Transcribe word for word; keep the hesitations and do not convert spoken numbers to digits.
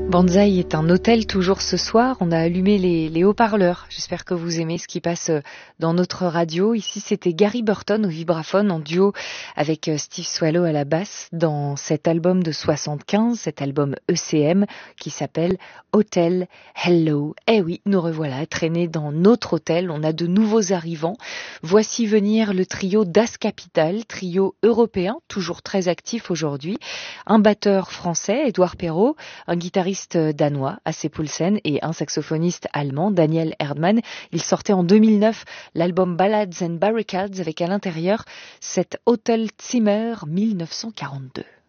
Banzai est un hôtel toujours ce soir. On a allumé les, les haut-parleurs. J'espère que vous aimez ce qui passe dans notre radio. Ici, c'était Gary Burton au vibraphone en duo avec Steve Swallow à la basse dans cet album de soixante-quinze, cet album E C M qui s'appelle Hotel Hello. Eh oui, nous revoilà traînés dans notre hôtel. On a de nouveaux arrivants. Voici venir le trio Das Kapital, trio européen, toujours très actif aujourd'hui. Un batteur français, Édouard Perrault, un guitariste danois, Asse Poulsen, et un saxophoniste allemand, Daniel Erdmann. Ils sortaient en deux mille neuf l'album Ballads and Barricades avec à l'intérieur cet Hotel Zimmer mille neuf cent quarante-deux.